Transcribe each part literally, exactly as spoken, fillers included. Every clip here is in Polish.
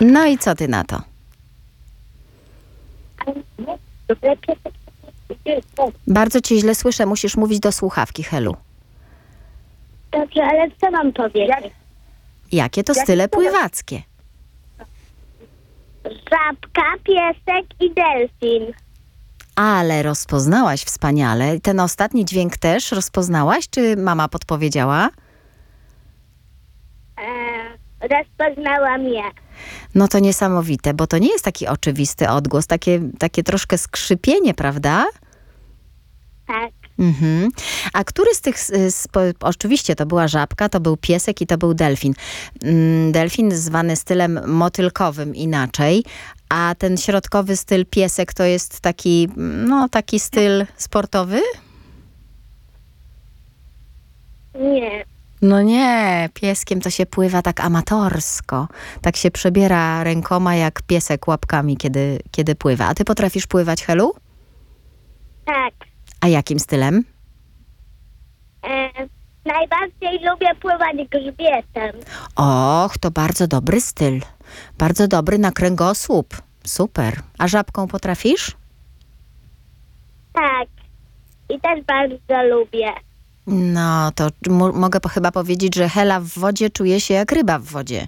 No i co ty na to? Bardzo cię źle słyszę, musisz mówić do słuchawki, Helu. Dobrze, ale co mam powiedzieć? Jakie to style pływackie? Żabka, piesek i delfin. Ale rozpoznałaś wspaniale. Ten ostatni dźwięk też rozpoznałaś, czy mama podpowiedziała? E, rozpoznałam je. No to niesamowite, bo to nie jest taki oczywisty odgłos, takie, takie troszkę skrzypienie, prawda? Tak. Mhm. A który z tych, z, po, oczywiście to była żabka, to był piesek i to był delfin. Mm, delfin zwany stylem motylkowym inaczej, a ten środkowy styl piesek to jest taki, no taki styl sportowy? Nie. No nie, pieskiem to się pływa tak amatorsko. Tak się przebiera rękoma jak piesek łapkami, kiedy, kiedy pływa. A ty potrafisz pływać, Helu? Tak. A jakim stylem? E, najbardziej lubię pływać grzbietem. Och, to bardzo dobry styl. Bardzo dobry na kręgosłup. Super. A żabką potrafisz? Tak. I też bardzo lubię. No, to m- mogę po- chyba powiedzieć, że Hela w wodzie czuje się jak ryba w wodzie.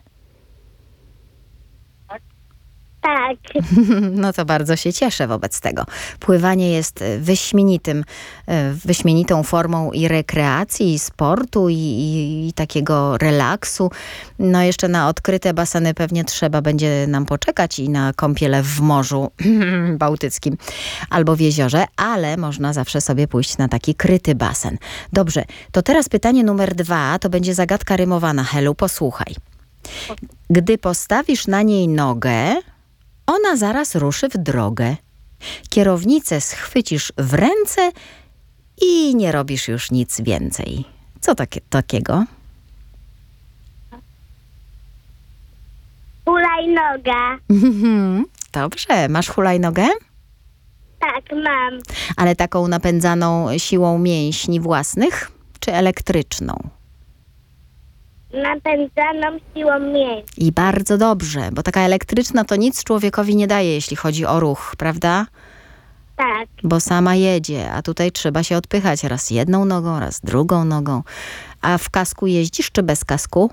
Tak. No to bardzo się cieszę wobec tego. Pływanie jest wyśmienitym, e, wyśmienitą formą i rekreacji, i sportu, i, i, i takiego relaksu. No jeszcze na odkryte baseny pewnie trzeba będzie nam poczekać i na kąpiele w Morzu Bałtyckim albo w jeziorze, ale można zawsze sobie pójść na taki kryty basen. Dobrze, to teraz pytanie numer dwa, to będzie zagadka rymowana. Helu, posłuchaj. Gdy postawisz na niej nogę, ona zaraz ruszy w drogę. Kierownicę schwycisz w ręce i nie robisz już nic więcej. Co takie, takiego? Hulajnoga. Dobrze, masz hulajnogę? Tak, mam. Ale taką napędzaną siłą mięśni własnych, czy elektryczną? Napędzaną siłą mięśni. I bardzo dobrze, bo taka elektryczna to nic człowiekowi nie daje, jeśli chodzi o ruch, prawda? Tak. Bo sama jedzie, a tutaj trzeba się odpychać raz jedną nogą, raz drugą nogą. A w kasku jeździsz, czy bez kasku?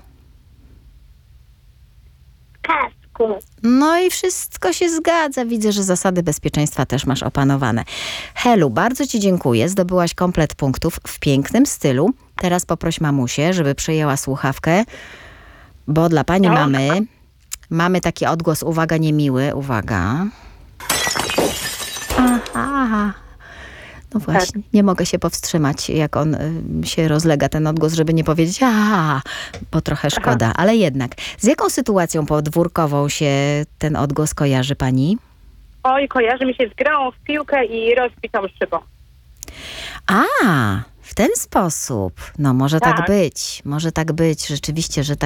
Kasku. No i wszystko się zgadza. Widzę, że zasady bezpieczeństwa też masz opanowane. Helu, bardzo ci dziękuję. Zdobyłaś komplet punktów w pięknym stylu. Teraz poproś mamusię, żeby przejęła słuchawkę, bo dla pani No. mamy mamy taki odgłos, uwaga, niemiły. Uwaga. Aha. No właśnie, nie mogę się powstrzymać, jak on y, się rozlega, ten odgłos, żeby nie powiedzieć aha, bo trochę szkoda. Ale jednak, z jaką sytuacją podwórkową się ten odgłos kojarzy pani? Oj, kojarzy mi się z grą w piłkę i rozbitą szybą. A, w ten sposób. No może tak, Tak. być. Może tak być rzeczywiście, że tak